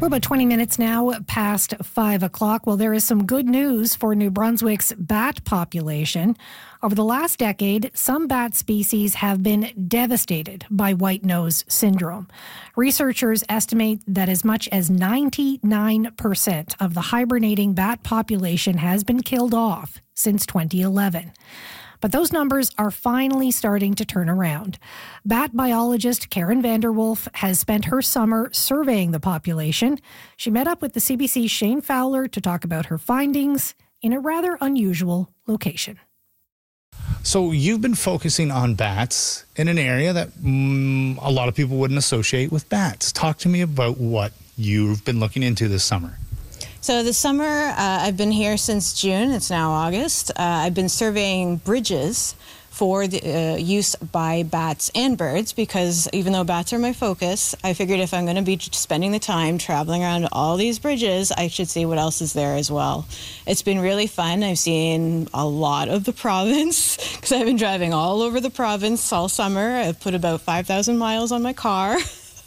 We're about 20 minutes now past 5 o'clock. Well, there is some good news for New Brunswick's bat population. Over the last decade, some bat species have been devastated by white nose syndrome. Researchers estimate that as much as 99% of the hibernating bat population has been killed off since 2011. But those numbers are finally starting to turn around. Bat biologist Karen Vanderwolf has spent her summer surveying the population. She met up with the CBC's Shane Fowler to talk about her findings in a rather unusual location. So you've been focusing on bats in an area that a lot of people wouldn't associate with bats. Talk to me about what you've been looking into this summer. So this summer, I've been here since June. It's now August. I've been surveying bridges for the use by bats and birds, because even though bats are my focus, I figured if I'm going to be spending the time traveling around all these bridges, I should see what else is there as well. It's been really fun. I've seen a lot of the province because I've been driving all over the province all summer. I've put about 5,000 miles on my car.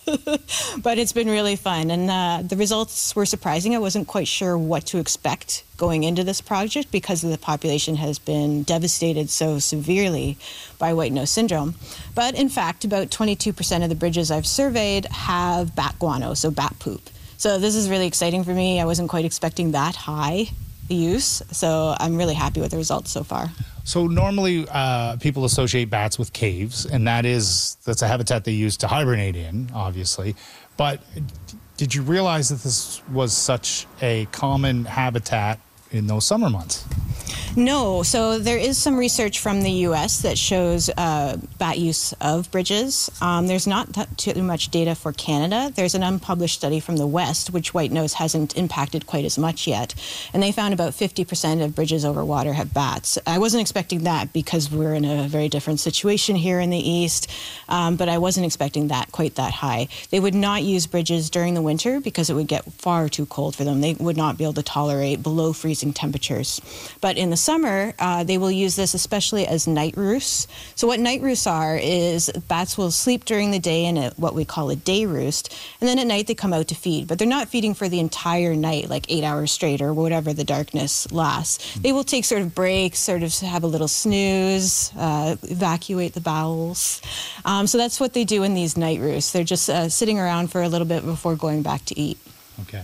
But it's been really fun, and the results were surprising. I wasn't quite sure what to expect going into this project because the population has been devastated so severely by white nose syndrome. But in fact, about 22% of the bridges I've surveyed have bat guano, so bat poop. So this is really exciting for me. I wasn't quite expecting that high use, so I'm really happy with the results so far. So normally people associate bats with caves, and that's a habitat they use to hibernate in, obviously. But did you realize that this was such a common habitat in those summer months? No. So there is some research from the U.S. that shows bat use of bridges. There's not too much data for Canada. There's an unpublished study from the West, which white nose hasn't impacted quite as much yet. And they found about 50% of bridges over water have bats. I wasn't expecting that because we're in a very different situation here in the East, but I wasn't expecting that quite that high. They would not use bridges during the winter because it would get far too cold for them. They would not be able to tolerate below freezing temperatures. But in the summer, they will use this especially as night roosts. So what night roosts are is bats will sleep during the day in what we call a day roost, and then at night they come out to feed. But they're not feeding for the entire night, like 8 hours straight or whatever the darkness lasts. They will take sort of breaks, sort of have a little snooze, evacuate the bowels. So that's what they do in these night roosts. They're just sitting around for a little bit before going back to eat. Okay.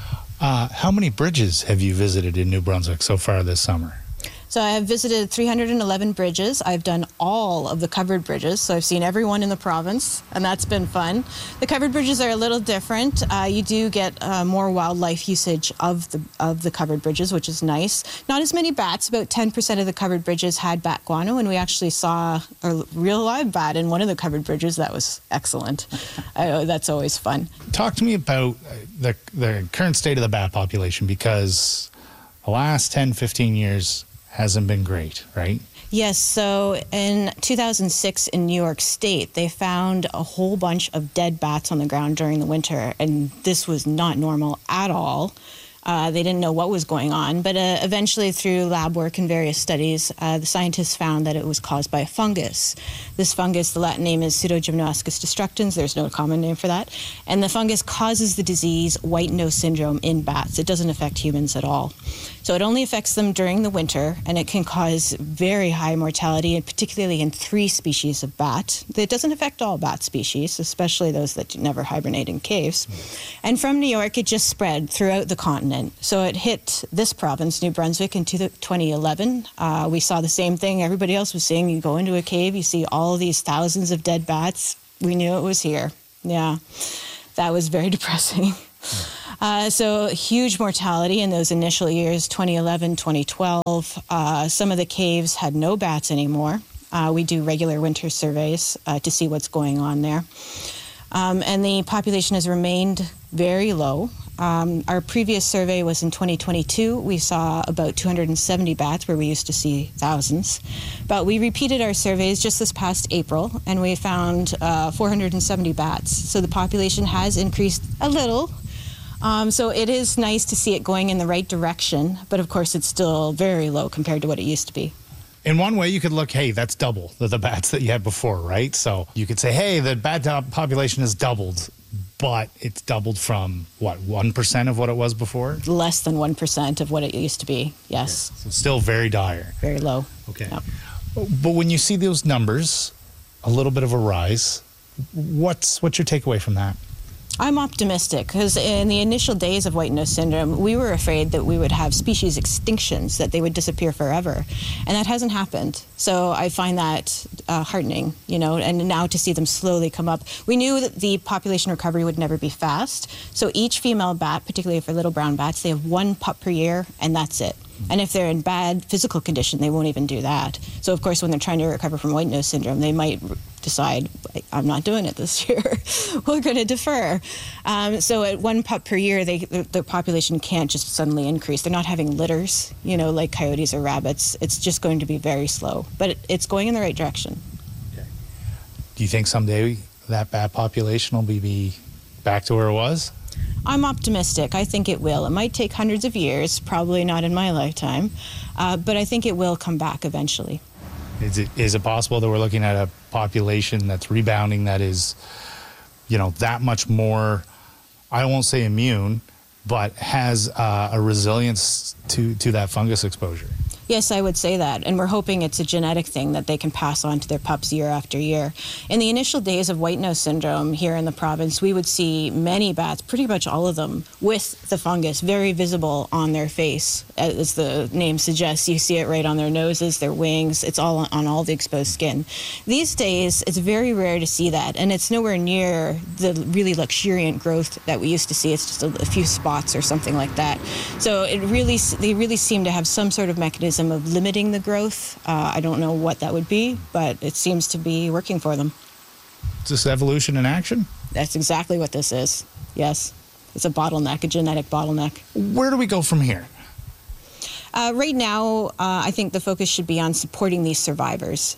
How many bridges have you visited in New Brunswick so far this summer? So I have visited 311 bridges. I've done all of the covered bridges, so I've seen everyone in the province, and that's been fun. The covered bridges are a little different. You do get more wildlife usage of the covered bridges, which is nice. Not as many bats. About 10% of the covered bridges had bat guano, and we actually saw a real live bat in one of the covered bridges. That was excellent. That's always fun. Talk to me about the current state of the bat population, because the last 10, 15 years hasn't been great, right? Yes, so in 2006 in New York State, they found a whole bunch of dead bats on the ground during the winter, and this was not normal at all. They didn't know what was going on, but eventually through lab work and various studies, the scientists found that it was caused by a fungus. This fungus, the Latin name is Pseudogymnoscus destructans. There's no common name for that. And the fungus causes the disease white nose syndrome in bats. It doesn't affect humans at all. So it only affects them during the winter, and it can cause very high mortality, and particularly in 3 species of bat. It doesn't affect all bat species, especially those that never hibernate in caves. And from New York, it just spread throughout the continent. So it hit this province, New Brunswick, in 2011. We saw the same thing everybody else was seeing. You go into a cave, you see all these thousands of dead bats. We knew it was here. Yeah, that was very depressing. So huge mortality in those initial years, 2011, 2012. Some of the caves had no bats anymore. We do regular winter surveys to see what's going on there. And the population has remained very low. Our previous survey was in 2022. We saw about 270 bats where we used to see thousands. But we repeated our surveys just this past April, and we found 470 bats. So the population has increased a little. So it is nice to see it going in the right direction, but of course it's still very low compared to what it used to be. In one way, you could look, hey, that's double the bats that you had before, right? So you could say, hey, the bat population has doubled. but it's doubled from, 1% of what it was before? Less than 1% of what it used to be, yes. Okay. So still very dire. Very low. Okay. Yep. But when you see those numbers, a little bit of a rise, what's your takeaway from that? I'm optimistic because in the initial days of white nose syndrome, we were afraid that we would have species extinctions, that they would disappear forever. And that hasn't happened. So I find that heartening, and now to see them slowly come up. We knew that the population recovery would never be fast. So each female bat, particularly for little brown bats, they have 1 pup per year, and that's it. And if they're in bad physical condition, they won't even do that. So, of course, when they're trying to recover from white nose syndrome, they might decide, I'm not doing it this year. We're going to defer. So at 1 pup per year, the population can't just suddenly increase. They're not having litters, like coyotes or rabbits. It's just going to be very slow. But it's going in the right direction. Okay. Do you think someday that bat population will be back to where it was? I'm optimistic. I think it will. It might take hundreds of years, probably not in my lifetime, but I think it will come back eventually. Is it possible that we're looking at a population that's rebounding that is, that much more, I won't say immune, but has a resilience to that fungus exposure? Yes, I would say that. And we're hoping it's a genetic thing that they can pass on to their pups year after year. In the initial days of white nose syndrome here in the province, we would see many bats, pretty much all of them, with the fungus very visible on their face. As the name suggests, you see it right on their noses, their wings. It's all on all the exposed skin. These days, it's very rare to see that. And it's nowhere near the really luxuriant growth that we used to see. It's just a few spots or something like that. So they really seem to have some sort of mechanism of limiting the growth. I don't know what that would be, but it seems to be working for them. Is this evolution in action? That's exactly what this is. Yes. It's a bottleneck, a genetic bottleneck. Where do we go from here? Right now, I think the focus should be on supporting these survivors,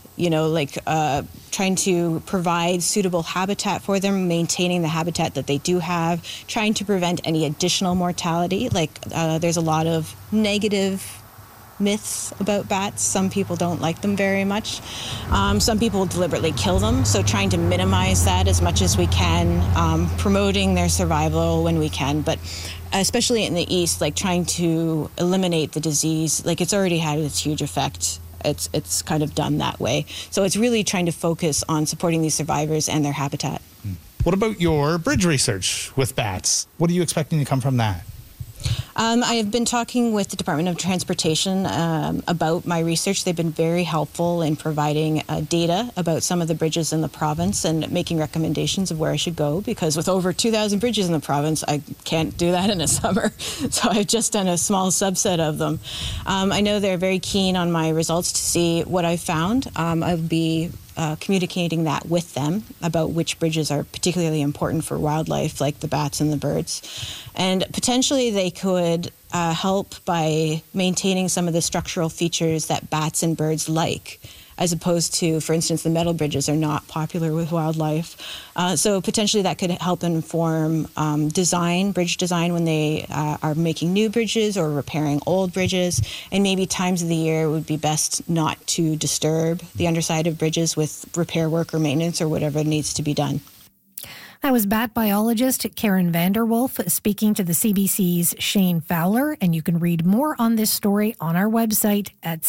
trying to provide suitable habitat for them, maintaining the habitat that they do have, trying to prevent any additional mortality. There's a lot of negative myths about bats. Some people don't like them very much. Some people deliberately kill them, so trying to minimize that as much as we can, promoting their survival when we can, but especially in the east, trying to eliminate the disease. It's already had its huge effect. It's kind of done that way. So it's really trying to focus on supporting these survivors and their habitat. What about your bridge research with bats? What are you expecting to come from that? I have been talking with the Department of Transportation about my research. They've been very helpful in providing data about some of the bridges in the province and making recommendations of where I should go, because with over 2,000 bridges in the province, I can't do that in a summer. So I've just done a small subset of them. I know they're very keen on my results to see what I found. I'll be communicating that with them about which bridges are particularly important for wildlife, like the bats and the birds. And potentially they could help by maintaining some of the structural features that bats and birds like, as opposed to, for instance, the metal bridges are not popular with wildlife. So potentially that could help inform bridge design when they are making new bridges or repairing old bridges. And maybe times of the year it would be best not to disturb the underside of bridges with repair work or maintenance or whatever needs to be done. That was bat biologist Karen Vanderwolf speaking to the CBC's Shane Fowler, and you can read more on this story on our website at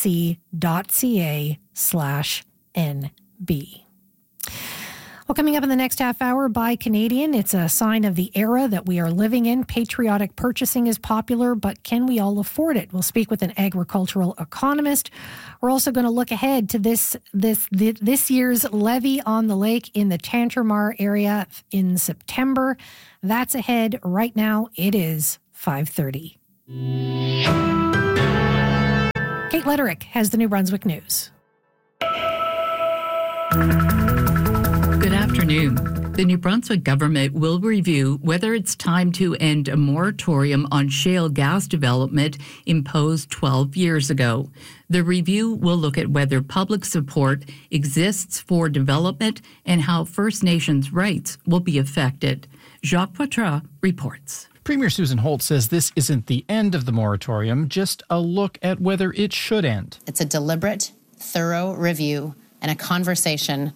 cbc.ca/NB. Well, coming up in the next half hour, Buy Canadian. It's a sign of the era that we are living in. Patriotic purchasing is popular, but can we all afford it? We'll speak with an agricultural economist. We're also going to look ahead to this year's levy on the lake in the Tantramar area in September. That's ahead. Right now, it is 5:30. Kate Letterick has the New Brunswick News. Good afternoon. The New Brunswick government will review whether it's time to end a moratorium on shale gas development imposed 12 years ago. The review will look at whether public support exists for development and how First Nations rights will be affected. Jacques Poitras reports. Premier Susan Holt says this isn't the end of the moratorium, just a look at whether it should end. It's a deliberate, thorough review and a conversation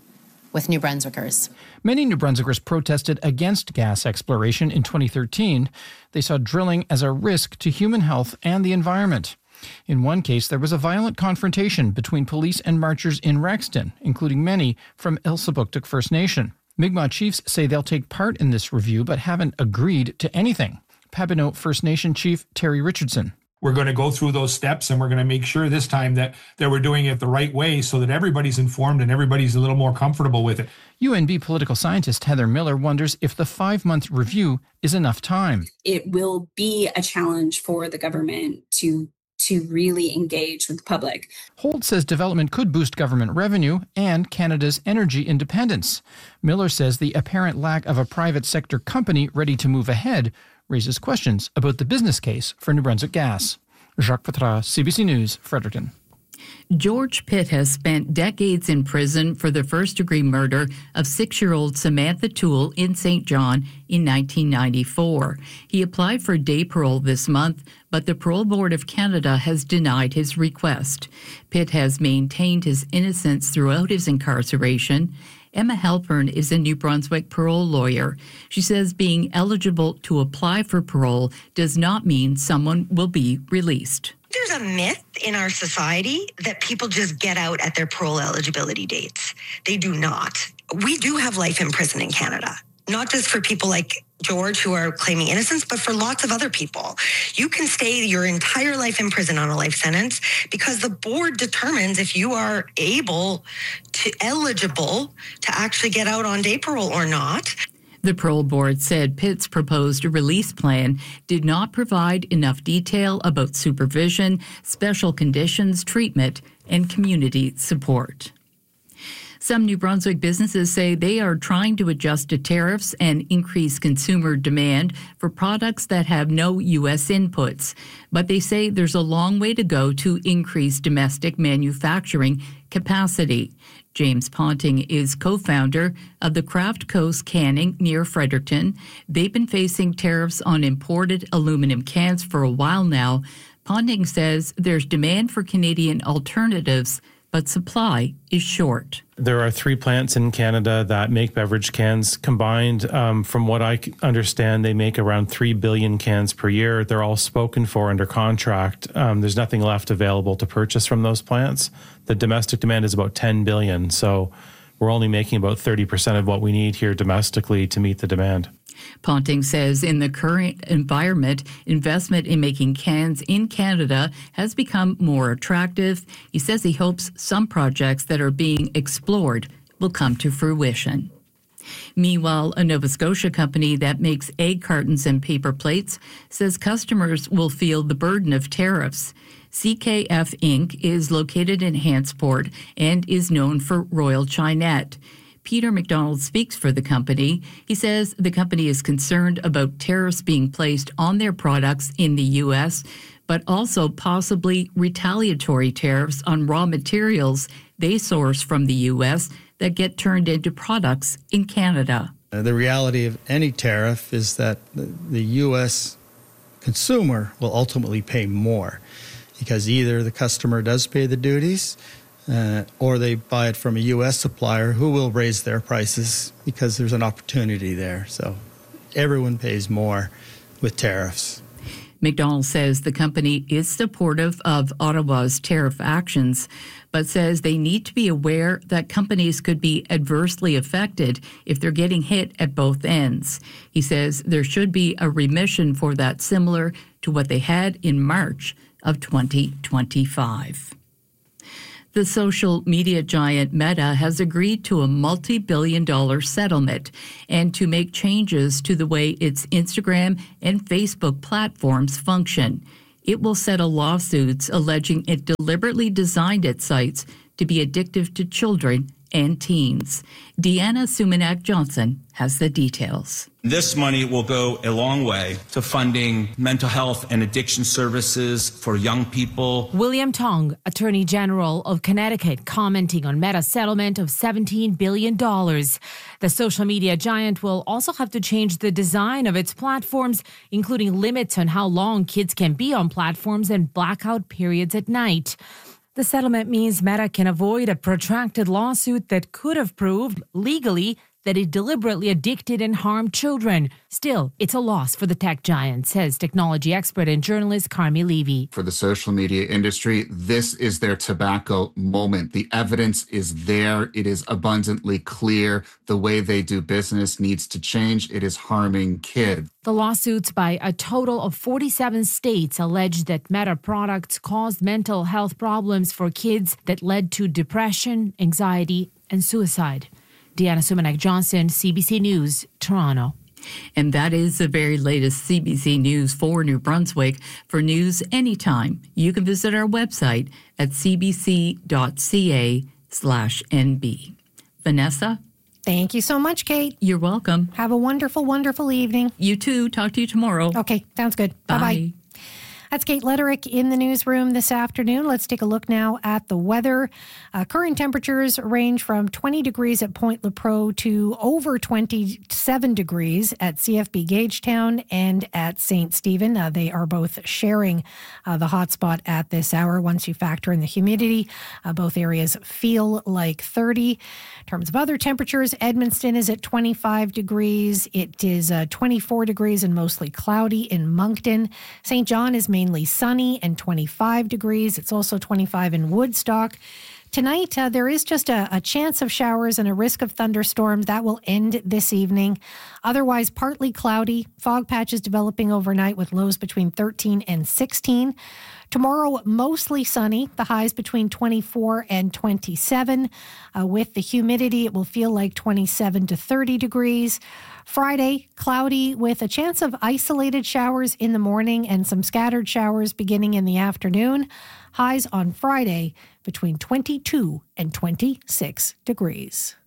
with New Brunswickers. Many New Brunswickers protested against gas exploration in 2013. They saw drilling as a risk to human health and the environment. In one case, there was a violent confrontation between police and marchers in Rexton, including many from Elsipogtog First Nation. Mi'kmaq chiefs say they'll take part in this review but haven't agreed to anything. Papineau First Nation Chief Terry Richardson. We're going to go through those steps, and we're going to make sure this time that we're doing it the right way so that everybody's informed and everybody's a little more comfortable with it. UNB political scientist Heather Miller wonders if the 5-month review is enough time. It will be a challenge for the government to really engage with the public. Holt says development could boost government revenue and Canada's energy independence. Miller says the apparent lack of a private sector company ready to move ahead raises questions about the business case for New Brunswick Gas. Jacques Patras, CBC News, Fredericton. George Pitt has spent decades in prison for the first-degree murder of 6-year-old Samantha Toole in St. John in 1994. He applied for day parole this month, but the Parole Board of Canada has denied his request. Pitt has maintained his innocence throughout his incarceration. Emma Halpern is a New Brunswick parole lawyer. She says being eligible to apply for parole does not mean someone will be released. There's a myth in our society that people just get out at their parole eligibility dates. They do not. We do have life in prison in Canada, not just for people like George who are claiming innocence, but for lots of other people. You can stay your entire life in prison on a life sentence because the board determines if you are eligible to actually get out on day parole or not. The parole board said Pitt's proposed release plan did not provide enough detail about supervision, special conditions, treatment, and community support. Some New Brunswick businesses say they are trying to adjust to tariffs and increase consumer demand for products that have no U.S. inputs. But they say there's a long way to go to increase domestic manufacturing capacity. James Ponting is co-founder of the Craft Coast Canning near Fredericton. They've been facing tariffs on imported aluminum cans for a while now. Ponting says there's demand for Canadian alternatives, but supply is short. There are 3 plants in Canada that make beverage cans. Combined, from what I understand, they make around 3 billion cans per year. They're all spoken for under contract. There's nothing left available to purchase from those plants. The domestic demand is about 10 billion, so we're only making about 30% of what we need here domestically to meet the demand. Ponting says in the current environment, investment in making cans in Canada has become more attractive. He says he hopes some projects that are being explored will come to fruition. Meanwhile, a Nova Scotia company that makes egg cartons and paper plates says customers will feel the burden of tariffs. CKF Inc. is located in Hantsport and is known for Royal Chinette. Peter McDonald speaks for the company. He says the company is concerned about tariffs being placed on their products in the U.S., but also possibly retaliatory tariffs on raw materials they source from the U.S. that get turned into products in Canada. The reality of any tariff is that the U.S. consumer will ultimately pay more because either the customer does pay the duties or they buy it from a U.S. supplier who will raise their prices because there's an opportunity there. So everyone pays more with tariffs. McDonald says the company is supportive of Ottawa's tariff actions, but says they need to be aware that companies could be adversely affected if they're getting hit at both ends. He says there should be a remission for that similar to what they had in March of 2025. The social media giant Meta has agreed to a multi-billion-dollar settlement and to make changes to the way its Instagram and Facebook platforms function. It will settle lawsuits alleging it deliberately designed its sites to be addictive to children and teens. Deanna Sumanak-Johnson has the details. This money will go a long way to funding mental health and addiction services for young people. William Tong, Attorney General of Connecticut, commenting on Meta's settlement of $17 billion. The social media giant will also have to change the design of its platforms, including limits on how long kids can be on platforms and blackout periods at night. The settlement means Meta can avoid a protracted lawsuit that could have proved legally that it deliberately addicted and harmed children. Still, it's a loss for the tech giant, says technology expert and journalist Carmi Levy. For the social media industry, this is their tobacco moment. The evidence is there. It is abundantly clear. The way they do business needs to change. It is harming kids. The lawsuits by a total of 47 states allege that Meta products caused mental health problems for kids that led to depression, anxiety, and suicide. Deanna Sumanek-Johnson, CBC News, Toronto. And that is the very latest CBC News for New Brunswick. For news anytime, you can visit our website at cbc.ca/nb. Vanessa? Thank you so much, Kate. You're welcome. Have a wonderful, wonderful evening. You too. Talk to you tomorrow. Okay, sounds good. Bye. Bye-bye. That's Kate Lederick in the newsroom this afternoon. Let's take a look now at the weather. Current temperatures range from 20 degrees at Point Lepreau to over 27 degrees at CFB Gagetown and at St. Stephen. They are both sharing the hotspot at this hour. Once you factor in the humidity, both areas feel like 30. In terms of other temperatures, Edmundston is at 25 degrees. It is 24 degrees and mostly cloudy in Moncton. St. John is mainly sunny and 25 degrees. It's also 25 in Woodstock. Tonight, there is just a chance of showers and a risk of thunderstorms. That will end this evening. Otherwise, partly cloudy. Fog patches developing overnight with lows between 13 and 16. Tomorrow, mostly sunny. The highs between 24 and 27. With the humidity, it will feel like 27 to 30 degrees. Friday, cloudy with a chance of isolated showers in the morning and some scattered showers beginning in the afternoon. Highs on Friday between 22 and 26 degrees.